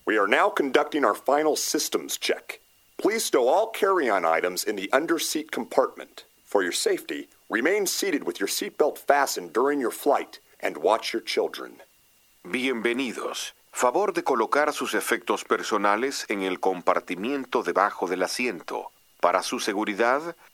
We are now conducting our final systems check. Please stow all carry-on items in the under-seat compartment. For your safety, remain seated with your seatbelt fastened during your flight and watch your children. Bienvenidos. Favor de colocar sus efectos personales en el compartimiento debajo del asiento. Para su seguridad,